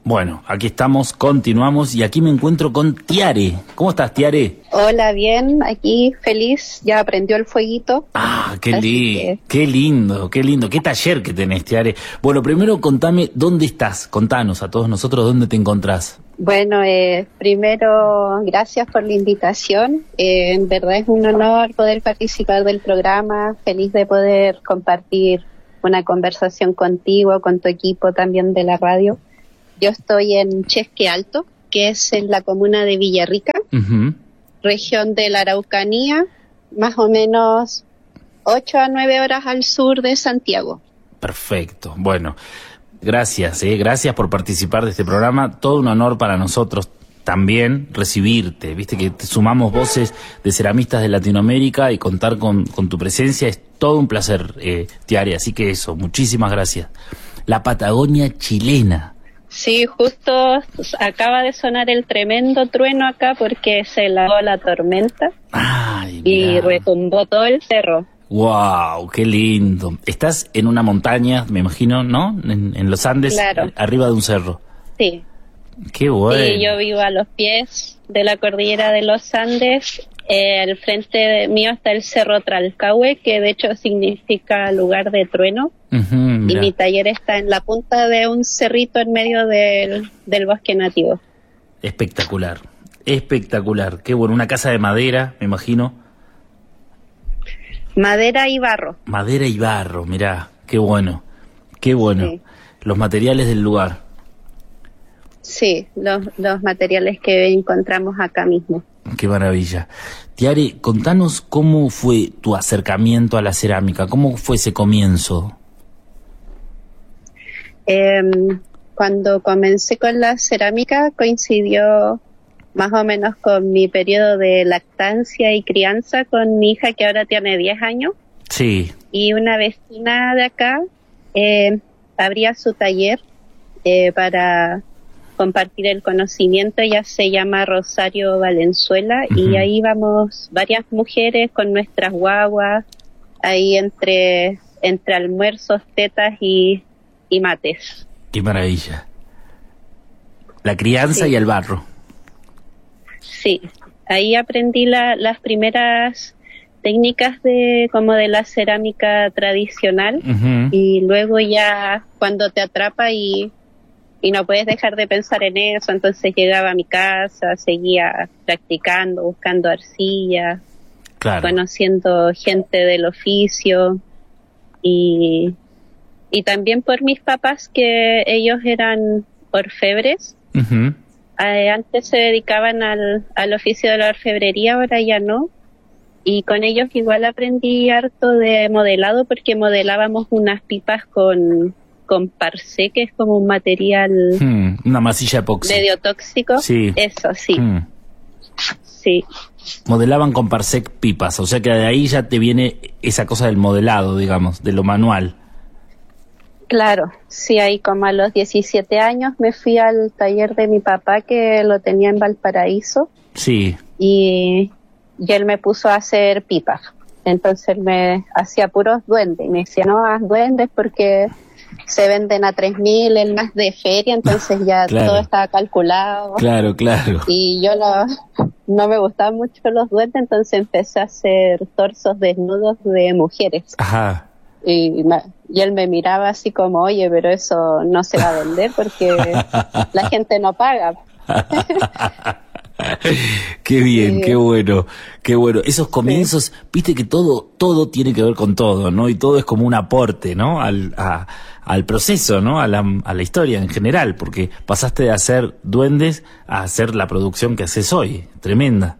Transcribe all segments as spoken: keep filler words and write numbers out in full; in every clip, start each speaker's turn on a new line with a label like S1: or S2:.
S1: Bueno, aquí estamos, continuamos y aquí me encuentro con Tiare. ¿Cómo estás, Tiare?
S2: Hola, bien, aquí feliz, ya prendió el fueguito.
S1: Ah, qué, li
S2: que...
S1: qué lindo, qué lindo, qué taller que tenés, Tiare. Bueno, primero contame dónde estás, contanos a todos nosotros dónde te encontrás.
S2: Bueno, eh, primero, gracias por la invitación. Eh, en verdad es un honor poder participar del programa, feliz de poder compartir una conversación contigo, con tu equipo también de la radio. Yo estoy en Chesque Alto, que es en la comuna de Villarrica, uh-huh. región de la Araucanía, más o menos ocho a nueve horas al sur de Santiago.
S1: Perfecto, bueno, gracias, eh, gracias por participar de este programa, todo un honor para nosotros también recibirte, viste que te sumamos voces de ceramistas de Latinoamérica y contar con, con tu presencia es todo un placer, eh, Tiare, así que eso, muchísimas gracias. La Patagonia chilena.
S2: Sí, justo acaba de sonar el tremendo trueno acá porque se lavó la tormenta.
S1: Ay,
S2: y retumbó todo el cerro.
S1: Wow, qué lindo. Estás en una montaña, me imagino, ¿no? En, en los Andes,
S2: claro.
S1: Arriba de un cerro.
S2: Sí.
S1: Qué bueno.
S2: Sí, yo vivo a los pies de la cordillera de los Andes. Eh, al frente mío está el Cerro Tralcahue, que de hecho significa lugar de trueno. Uh-huh, y mi taller está en la punta de un cerrito en medio del, del bosque nativo.
S1: Espectacular, espectacular. Qué bueno, una casa de madera, me imagino.
S2: Madera y barro.
S1: Madera y barro, mirá, qué bueno, qué bueno. Sí. Los materiales del lugar.
S2: Sí, los, los materiales que encontramos acá mismo.
S1: Qué maravilla. Tiare, contanos cómo fue tu acercamiento a la cerámica, cómo fue ese comienzo.
S2: Eh, cuando comencé con la cerámica coincidió más o menos con mi periodo de lactancia y crianza con mi hija que ahora tiene diez años.
S1: Sí.
S2: Y una vecina de acá eh, abría su taller eh, para compartir el conocimiento. Ella se llama Rosario Valenzuela uh-huh. y ahí vamos varias mujeres con nuestras guaguas, ahí entre, entre almuerzos, tetas y, y mates.
S1: Qué maravilla. La crianza
S2: sí.
S1: y el barro.
S2: Sí, ahí aprendí la, las primeras técnicas de como de la cerámica tradicional uh-huh. y luego ya cuando te atrapa y y no puedes dejar de pensar en eso, entonces llegaba a mi casa, seguía practicando, buscando arcilla,
S1: claro.
S2: conociendo gente del oficio y, y también por mis papás que ellos eran orfebres, uh-huh. eh, antes se dedicaban al, al oficio de la orfebrería, ahora ya no, y con ellos igual aprendí harto de modelado porque modelábamos unas pipas con... con parcé, que es como un material
S1: hmm, una masilla epoxi
S2: medio tóxico.
S1: Sí.
S2: Eso, sí.
S1: Hmm.
S2: Sí.
S1: Modelaban con parcé pipas, o sea que de ahí ya te viene esa cosa del modelado, digamos, de lo manual.
S2: Claro, sí, ahí como a los diecisiete años me fui al taller de mi papá que lo tenía en Valparaíso.
S1: Sí.
S2: Y, y él me puso a hacer pipas. Entonces me hacía puros duendes y me decía, no hagas duendes porque se venden a tres mil, el más de feria, entonces ya claro. todo estaba calculado.
S1: Claro, claro.
S2: Y yo no, no me gustaban mucho los duendes, entonces empecé a hacer torsos desnudos de mujeres.
S1: Ajá.
S2: Y, y él me miraba así como, oye, pero eso no se va a vender porque la gente no paga.
S1: Qué bien, sí. qué bueno, qué bueno. Esos comienzos, sí. viste que todo, todo tiene que ver con todo, ¿no? Y todo es como un aporte, ¿no? Al, a, al proceso, ¿no? A la, a la historia en general, porque pasaste de hacer duendes a hacer la producción que haces hoy, tremenda.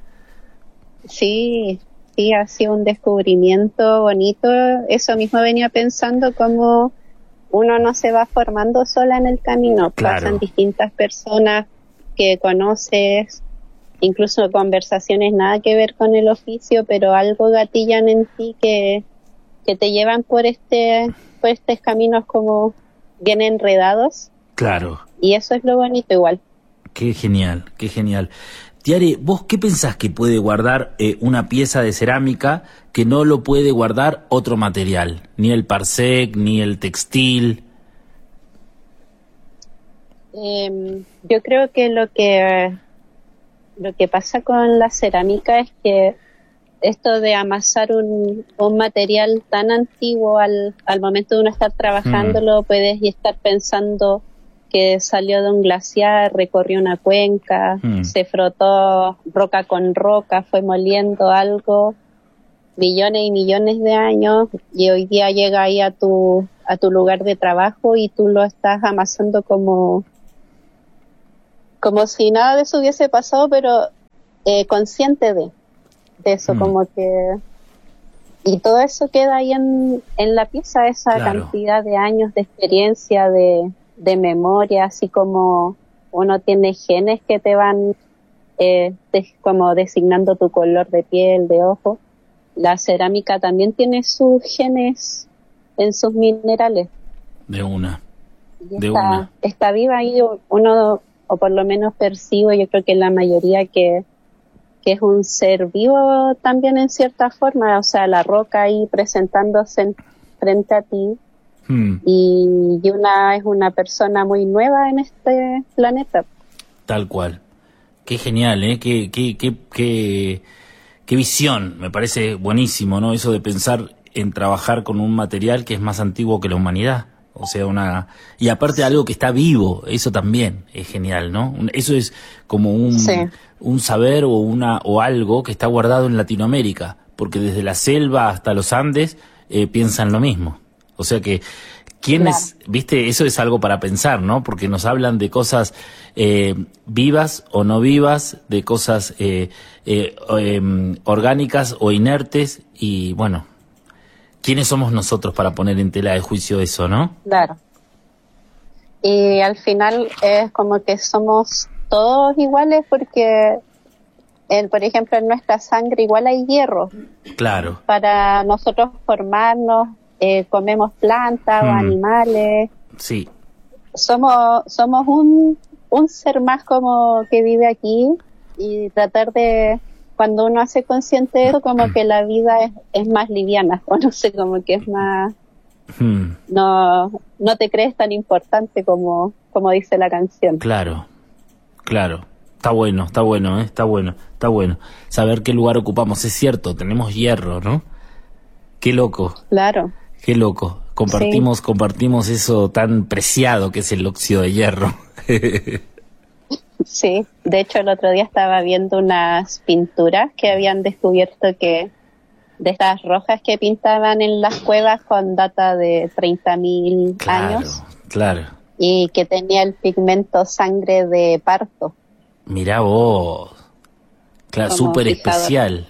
S2: Sí, sí, ha sido un descubrimiento bonito. Eso mismo venía pensando, como uno no se va formando sola en el camino,
S1: claro.
S2: pasan distintas personas que conoces, incluso conversaciones nada que ver con el oficio, pero algo gatillan en ti que, que te llevan por este por estos caminos como bien enredados.
S1: Claro.
S2: Y eso es lo bonito igual.
S1: Qué genial, qué genial. Tiare, ¿vos qué pensás que puede guardar eh, una pieza de cerámica que no lo puede guardar otro material? Ni el parsec, ni el textil.
S2: Eh, yo creo que lo que lo que pasa con la cerámica es que esto de amasar un, un material tan antiguo al, al momento de uno estar trabajándolo, mm. puedes estar pensando que salió de un glaciar, recorrió una cuenca, mm. se frotó roca con roca, fue moliendo algo millones y millones de años y hoy día llega ahí a tu a tu lugar de trabajo y tú lo estás amasando como como si nada de eso hubiese pasado, pero eh, consciente de, de eso, mm. como que... Y todo eso queda ahí en, en la pieza, esa claro. cantidad de años de experiencia, de, de memoria, así como uno tiene genes que te van eh, de, como designando tu color de piel, de ojo. La cerámica también tiene sus genes en sus minerales.
S1: De una,
S2: y
S1: de
S2: está,
S1: una.
S2: Está viva ahí uno... o por lo menos percibo, yo creo que la mayoría que, que es un ser vivo también en cierta forma, o sea, la roca ahí presentándose en, frente a ti, hmm. y, y una es una persona muy nueva en este planeta.
S1: Tal cual. Qué genial, ¿eh? Qué, qué, qué, qué, qué visión, me parece buenísimo, ¿no? Eso de pensar en trabajar con un material que es más antiguo que la humanidad. O sea, una... Y aparte algo que está vivo, eso también es genial, ¿no? Eso es como un, sí. un saber o una o algo que está guardado en Latinoamérica, porque desde la selva hasta los Andes eh, piensan lo mismo. O sea que, ¿quiénes, claro. viste? Eso es algo para pensar, ¿no? Porque nos hablan de cosas eh, vivas o no vivas, de cosas eh, eh, eh, orgánicas o inertes, y bueno... ¿Quiénes somos nosotros para poner en tela de juicio eso, no?
S2: Claro. Y al final es como que somos todos iguales porque, en, por ejemplo, en nuestra sangre igual hay hierro.
S1: Claro.
S2: Para nosotros formarnos, eh, comemos plantas hmm. o animales.
S1: Sí.
S2: Somos somos un, un ser más como que vive aquí y tratar de... Cuando uno hace consciente de eso, como que la vida es, es más liviana, o no sé, como que es más... Hmm. No no te crees tan importante como, como dice la canción.
S1: Claro, claro. Está bueno, está bueno, ¿eh? está bueno, está bueno. Saber qué lugar ocupamos, es cierto, tenemos hierro, ¿no? Qué loco.
S2: Claro.
S1: Qué loco. Compartimos, sí. compartimos eso tan preciado que es el óxido de hierro.
S2: Sí, de hecho el otro día estaba viendo unas pinturas que habían descubierto que de estas rojas que pintaban en las cuevas con data de treinta mil
S1: claro,
S2: años.
S1: Claro,
S2: y que tenía el pigmento sangre de parto.
S1: Mirá vos, claro, súper especial.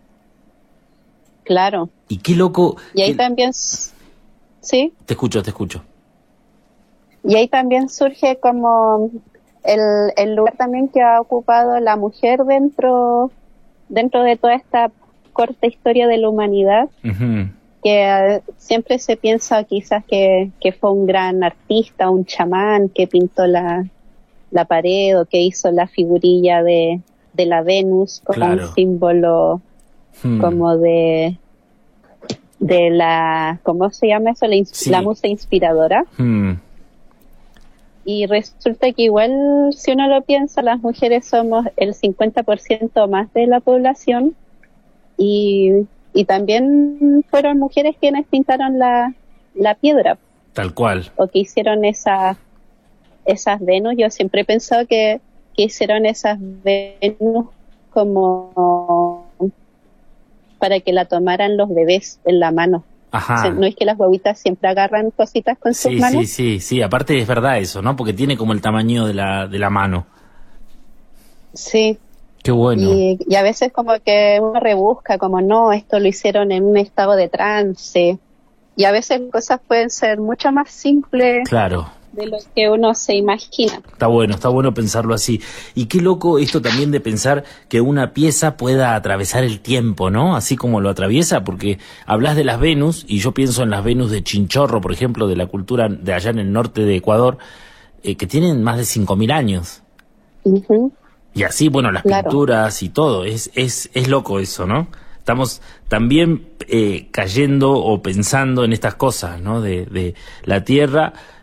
S2: Claro.
S1: Y qué loco.
S2: Y ahí
S1: qué...
S2: también, ¿sí?
S1: Te escucho, te escucho.
S2: Y ahí también surge como... El, el lugar también que ha ocupado la mujer dentro dentro de toda esta corta historia de la humanidad, uh-huh. que uh, siempre se piensa quizás que, que fue un gran artista, un chamán que pintó la, la pared o que hizo la figurilla de, de la Venus como claro. un símbolo hmm. como de de la, ¿cómo se llama eso? La, ins- sí. la musa inspiradora. Hmm. Y resulta que igual, si uno lo piensa, las mujeres somos el cincuenta por ciento más de la población y, y también fueron mujeres quienes pintaron la, la piedra.
S1: Tal cual.
S2: O que hicieron esa, esas Venus. Yo siempre he pensado que, que hicieron esas Venus como para que la tomaran los bebés en la mano.
S1: Ajá.
S2: O sea, no es que las guaguitas siempre agarran cositas con
S1: sí,
S2: sus manos.
S1: Sí, sí, sí, aparte es verdad eso, ¿no? Porque tiene como el tamaño de la de la mano.
S2: Sí.
S1: Qué bueno.
S2: Y, y a veces como que uno rebusca, como no, esto lo hicieron en un estado de trance. Y a veces cosas pueden ser mucho más simples.
S1: Claro.
S2: De lo que uno se imagina.
S1: Está bueno, está bueno pensarlo así. Y qué loco esto también de pensar que una pieza pueda atravesar el tiempo, ¿no? Así como lo atraviesa, porque hablas de las Venus, y yo pienso en las Venus de Chinchorro, por ejemplo, de la cultura de allá en el norte de Ecuador, eh, que tienen más de cinco mil años. Uh-huh. Y así, bueno, las claro. pinturas y todo, es, es, es loco eso, ¿no? Estamos también eh, cayendo o pensando en estas cosas, ¿no? De, de la Tierra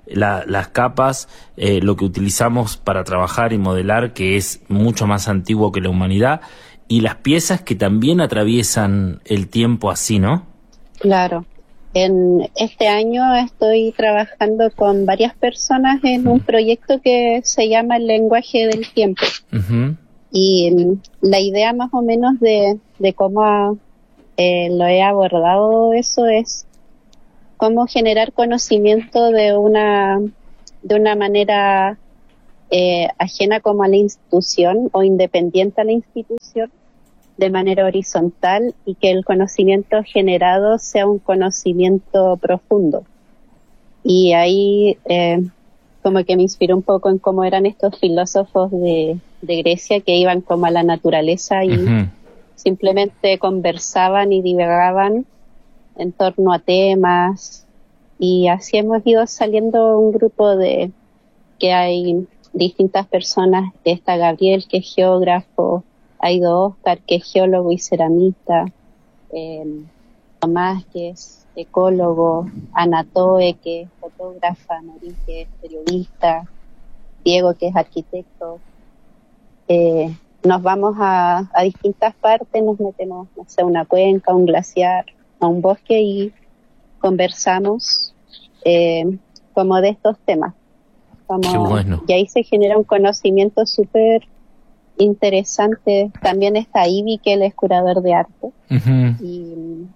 S1: la, las capas, eh, lo que utilizamos para trabajar y modelar, que es mucho más antiguo que la humanidad, y las piezas que también atraviesan el tiempo así, ¿no?
S2: Claro. En este año estoy trabajando con varias personas en un proyecto que se llama El lenguaje del tiempo. Uh-huh. Y la idea más o menos de, de cómo eh, lo he abordado eso es cómo generar conocimiento de una de una manera eh, ajena como a la institución o independiente a la institución, de manera horizontal, y que el conocimiento generado sea un conocimiento profundo. Y ahí eh, como que me inspiró un poco en cómo eran estos filósofos de, de Grecia que iban como a la naturaleza y uh-huh. simplemente conversaban y divagaban en torno a temas, y así hemos ido saliendo un grupo de que hay distintas personas. Está Gabriel, que es geógrafo, ha ido Oscar, que es geólogo y ceramista, eh, Tomás, que es ecólogo, Anatoe, que es fotógrafa, Marín, que es periodista, Diego, que es arquitecto. Eh, nos vamos a, a distintas partes, nos metemos, no sé, a una cuenca, a un glaciar, a un bosque, y conversamos eh, como de estos temas. Como,
S1: Qué bueno.
S2: Y ahí se genera un conocimiento súper interesante. También está Ivy, que él es curador de arte. Uh-huh. Y,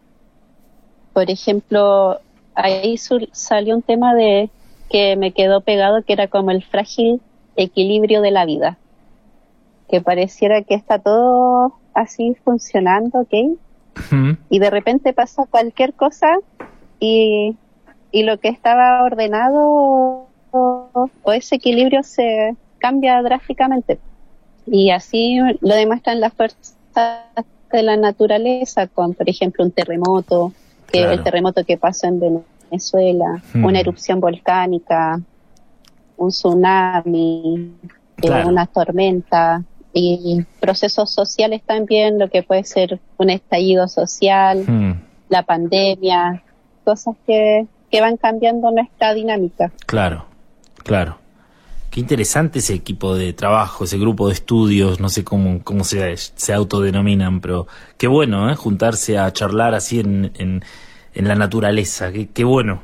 S2: por ejemplo, ahí sur- salió un tema de que me quedó pegado, que era como el frágil equilibrio de la vida. Que pareciera que está todo así funcionando, ¿ok? Uh-huh. Y de repente pasa cualquier cosa y, y lo que estaba ordenado o, o ese equilibrio se cambia drásticamente. Y así lo demuestran las fuerzas de la naturaleza, con, por ejemplo, un terremoto, que claro. el terremoto que pasó en Venezuela, hmm. una erupción volcánica, un tsunami, claro. eh, una tormenta, y procesos sociales también, lo que puede ser un estallido social, hmm. la pandemia, cosas que, que van cambiando nuestra dinámica.
S1: Claro, claro. Qué interesante ese equipo de trabajo, ese grupo de estudios, no sé cómo, cómo se, se autodenominan, pero qué bueno, ¿eh? Juntarse a charlar así en, en, en la naturaleza, qué, qué bueno.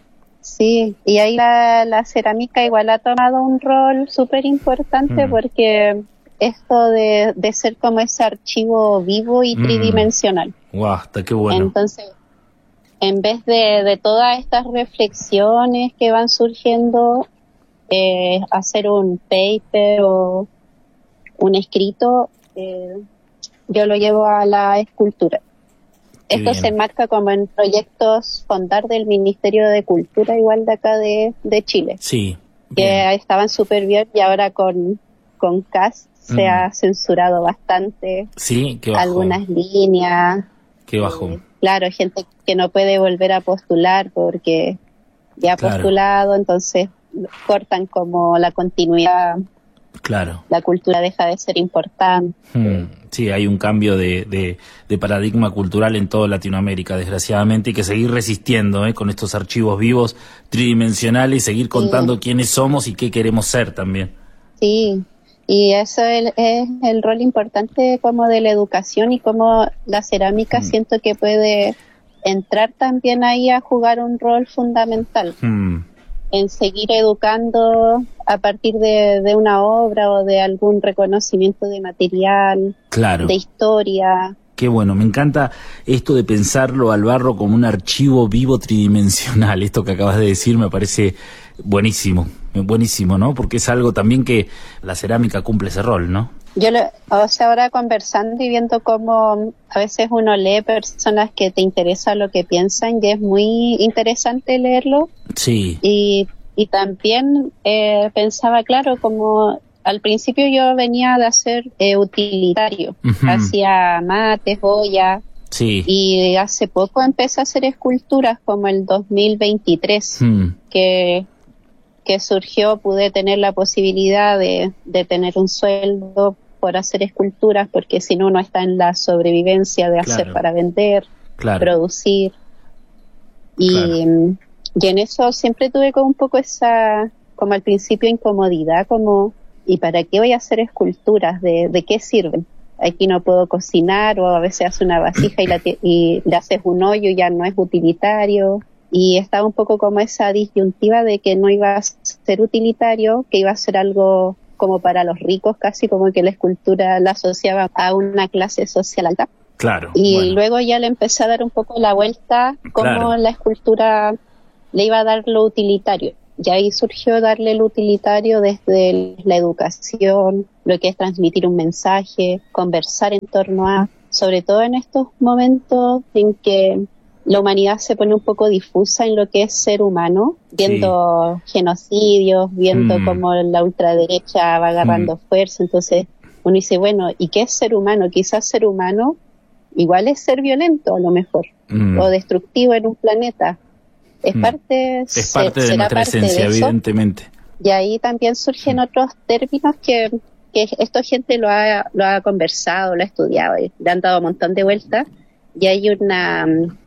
S2: Sí, y ahí la, la cerámica igual ha tomado un rol súper importante, mm. porque esto de, de ser como ese archivo vivo y mm. tridimensional.
S1: Guau, está qué bueno.
S2: Entonces, en vez de, de todas estas reflexiones que van surgiendo, Eh, hacer un paper o un escrito, eh, yo lo llevo a la escultura. Qué Esto bien. Se enmarca como en proyectos Fondar del Ministerio de Cultura, igual de acá de, de Chile.
S1: Sí.
S2: Que
S1: bien.
S2: Estaban súper bien, y ahora con, con C A S mm. se ha censurado bastante.
S1: Sí, qué bajón.
S2: Algunas líneas.
S1: Qué bajón.
S2: Eh, claro, gente que no puede volver a postular porque ya ha claro. postulado, entonces cortan como la continuidad.
S1: Claro.
S2: La cultura deja de ser importante.
S1: Hmm. Sí, hay un cambio de, de, de paradigma cultural en toda Latinoamérica, desgraciadamente, y que seguir resistiendo ¿eh? con estos archivos vivos tridimensionales y seguir contando sí. quiénes somos y qué queremos ser también.
S2: Sí, y eso es, es el rol importante como de la educación, y como la cerámica hmm. siento que puede entrar también ahí a jugar un rol fundamental. Hmm. En seguir educando a partir de, de una obra o de algún reconocimiento de material,
S1: claro.
S2: de historia.
S1: Qué bueno, me encanta esto de pensarlo al barro como un archivo vivo tridimensional. Esto que acabas de decir me parece buenísimo, buenísimo, ¿no? Porque es algo también que la cerámica cumple ese rol, ¿no?
S2: Yo, lo, o sea, ahora conversando y viendo cómo a veces uno lee personas que te interesa lo que piensan, y es muy interesante leerlo.
S1: Sí.
S2: Y, y también eh, pensaba, claro, como al principio yo venía de hacer eh, utilitario, uh-huh. hacía mates, joyas.
S1: Sí.
S2: Y hace poco empecé a hacer esculturas, como el dos mil veintitrés, hmm. que... que surgió, pude tener la posibilidad de, de tener un sueldo por hacer esculturas, porque si no uno está en la sobrevivencia de hacer claro. para vender, claro. producir. Y, claro. Y en eso siempre tuve como un poco esa, como al principio incomodidad, como, ¿y para qué voy a hacer esculturas? ¿De, de qué sirven? Aquí no puedo cocinar, o a veces hace una vasija y, la, y le haces un hoyo y ya no es utilitario. Y estaba un poco como esa disyuntiva de que no iba a ser utilitario, que iba a ser algo como para los ricos, casi como que la escultura la asociaba a una clase social alta.
S1: Claro.
S2: Y
S1: bueno.
S2: luego ya le empecé a dar un poco la vuelta, como
S1: Claro.
S2: la escultura le iba a dar lo utilitario. Y ahí surgió darle lo utilitario desde la educación, lo que es transmitir un mensaje, conversar en torno a, sobre todo en estos momentos en que la humanidad se pone un poco difusa en lo que es ser humano, viendo sí. genocidios, viendo mm. cómo la ultraderecha va agarrando mm. fuerza. Entonces uno dice, bueno, ¿y qué es ser humano? Quizás ser humano igual es ser violento a lo mejor, mm. o destructivo en un planeta. Es parte,
S1: es parte de nuestra
S2: parte
S1: esencia,
S2: de
S1: evidentemente.
S2: Y ahí también surgen otros términos que, que esta gente lo ha, lo ha conversado, lo ha estudiado, y le han dado un montón de vueltas. Y hay una